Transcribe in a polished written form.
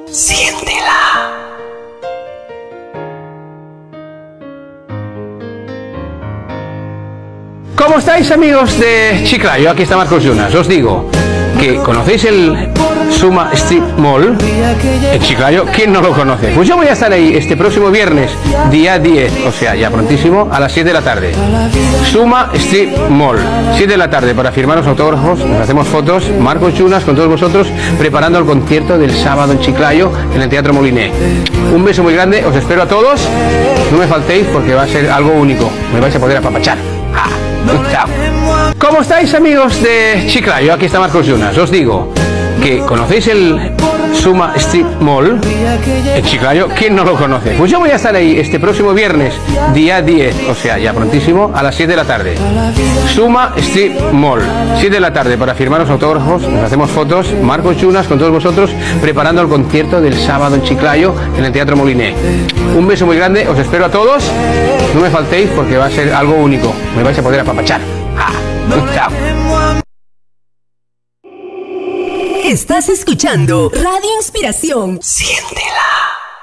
Siéntela. ¿Cómo estáis, amigos de Chiclayo? Aquí está Marcos Yunas. Os digo que conocéis el Suma Street Mall en Chiclayo. ¿Quién no lo conoce? Pues yo voy a estar ahí este próximo viernes, día 10, o sea, ya prontísimo, a las 7 de la tarde. Suma Street Mall, 7 de la tarde, para firmar los autógrafos, nos hacemos fotos, Marcos Yunas con todos vosotros, preparando el concierto del sábado en Chiclayo, en el Teatro Moliné. Un beso muy grande, os espero a todos, no me faltéis porque va a ser algo único, me vais a poder apapachar. Chao. ¿Cómo estáis, amigos de Chiclayo? Aquí está Marcos Yunas. Os digo que conocéis el Suma Street Mall en Chiclayo. ¿Quién no lo conoce? Pues yo voy a estar ahí este próximo viernes, día 10, o sea, ya prontísimo, a las 7 de la tarde. Suma Street Mall, 7 de la tarde, para firmar los autógrafos, nos hacemos fotos, Marcos Yunas con todos vosotros, preparando el concierto del sábado en Chiclayo, en el Teatro Moliné. Un beso muy grande, os espero a todos, no me faltéis porque va a ser algo único, me vais a poder apapachar. Chao. Estás escuchando Radio Inspiración. Siéntela.